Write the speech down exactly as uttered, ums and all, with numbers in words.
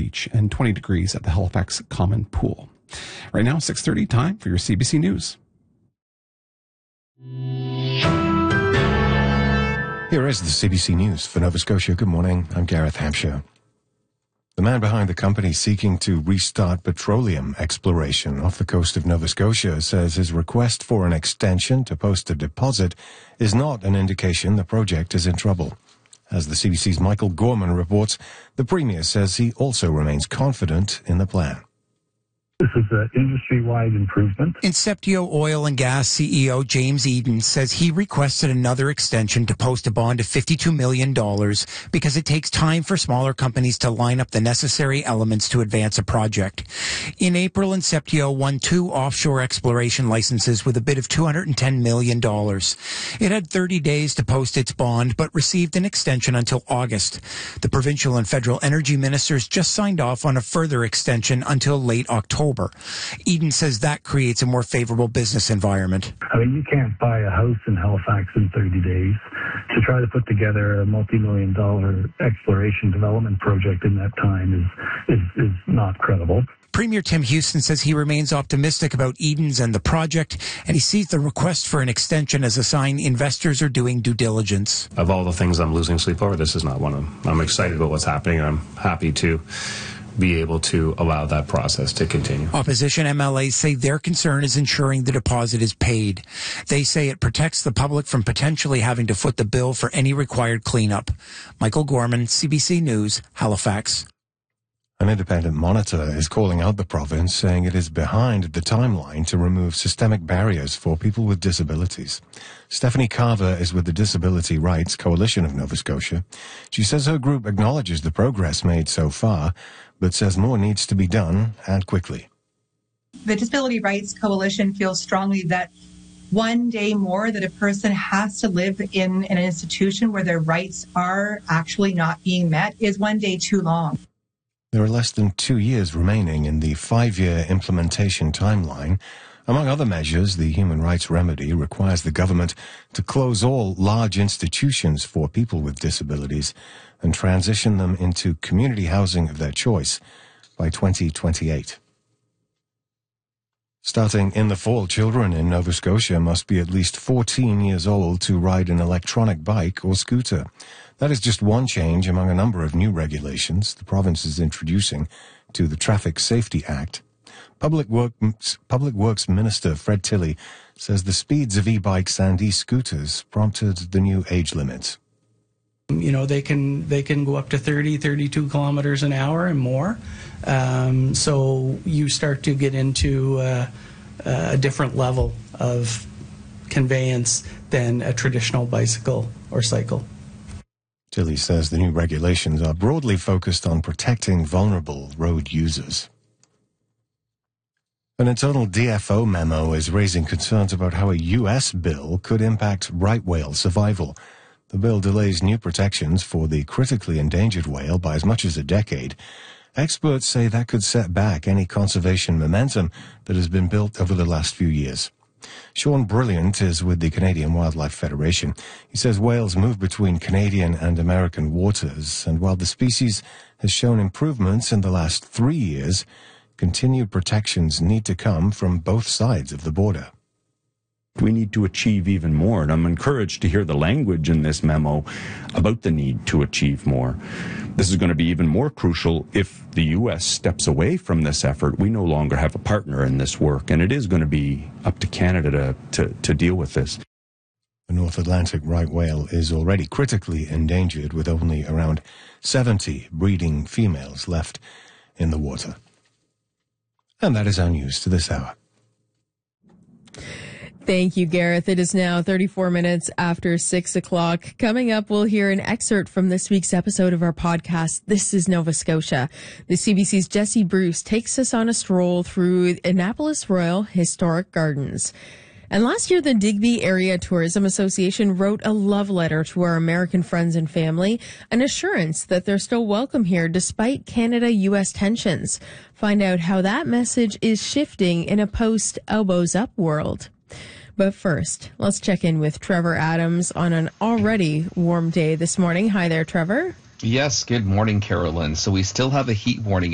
Beach and twenty degrees at the Halifax Common Pool. Right now, six thirty, time for your C B C News. Here is the C B C News for Nova Scotia. Good morning. I'm Gareth Hampshire. The man behind the company seeking to restart petroleum exploration off the coast of Nova Scotia says his request for an extension to post a deposit is not an indication the project is in trouble. As the C B C's Michael Gorman reports, the Premier says he also remains confident in the plan. This is an industry-wide improvement. Inceptio Oil and Gas C E O James Eden says he requested another extension to post a bond of fifty-two million dollars because it takes time for smaller companies to line up the necessary elements to advance a project. In April, Inceptio won two offshore exploration licenses with a bid of two hundred ten million dollars. It had thirty days to post its bond, but received an extension until August. The provincial and federal energy ministers just signed off on a further extension until late October. Eden says that creates a more favorable business environment. I mean, you can't buy a house in Halifax in thirty days. To try to put together a multi-million dollar exploration development project in that time is, is, is not credible. Premier Tim Houston says he remains optimistic about Eden's and the project, and he sees the request for an extension as a sign investors are doing due diligence. Of all the things I'm losing sleep over, this is not one of them. I'm excited about what's happening. I'm happy to be able to allow that process to continue. Opposition M L As say their concern is ensuring the deposit is paid. They say it protects the public from potentially having to foot the bill for any required cleanup. Michael Gorman, C B C News, Halifax. An independent monitor is calling out the province, saying it is behind the timeline to remove systemic barriers for people with disabilities. Stephanie Carver is with the Disability Rights Coalition of Nova Scotia. She says her group acknowledges the progress made so far, but says more needs to be done, and quickly. The Disability Rights Coalition feels strongly that one day more that a person has to live in an institution where their rights are actually not being met is one day too long. There are less than two years remaining in the five-year implementation timeline. Among other measures, the Human Rights Remedy requires the government to close all large institutions for people with disabilities and transition them into community housing of their choice by twenty twenty-eight. Starting in the fall, children in Nova Scotia must be at least fourteen years old to ride an electronic bike or scooter. That is just one change among a number of new regulations the province is introducing to the Traffic Safety Act. Public Works, Public Works Minister Fred Tilley says the speeds of e-bikes and e-scooters prompted the new age limits. You know, they can they can go up to thirty, thirty-two kilometers an hour and more. Um, so you start to get into uh, a different level of conveyance than a traditional bicycle or cycle. Tilley says the new regulations are broadly focused on protecting vulnerable road users. An internal D F O memo is raising concerns about how a U S bill could impact right whale survival. The bill delays new protections for the critically endangered whale by as much as a decade. Experts say that could set back any conservation momentum that has been built over the last few years. Sean Brilliant is with the Canadian Wildlife Federation. He says whales move between Canadian and American waters, and while the species has shown improvements in the last three years, continued protections need to come from both sides of the border. We need to achieve even more, and I'm encouraged to hear the language in this memo about the need to achieve more. This is going to be even more crucial if the U S steps away from this effort. We no longer have a partner in this work, and it is going to be up to Canada to, to, to deal with this. The North Atlantic right whale is already critically endangered, with only around seventy breeding females left in the water. And that is our news to this hour. Thank you, Gareth. It is now thirty-four minutes after six o'clock. Coming up, we'll hear an excerpt from this week's episode of our podcast, This is Nova Scotia. The C B C's Jesse Bruce takes us on a stroll through Annapolis Royal Historic Gardens. And last year, the Digby Area Tourism Association wrote a love letter to our American friends and family, an assurance that they're still welcome here despite Canada-U S tensions. Find out how that message is shifting in a post-elbows-up world. But first, let's check in with Trevor Adams on an already warm day this morning. Hi there, Trevor. Yes, good morning, Carolyn. So we still have a heat warning